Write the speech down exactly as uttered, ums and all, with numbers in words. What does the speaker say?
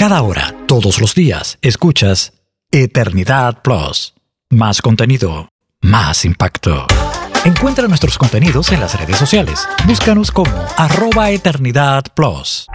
Cada hora, todos los días, escuchas Eternidad Plus. Más contenido, más impacto. Encuentra nuestros contenidos en las redes sociales. Búscanos como arroba Eternidad Plus.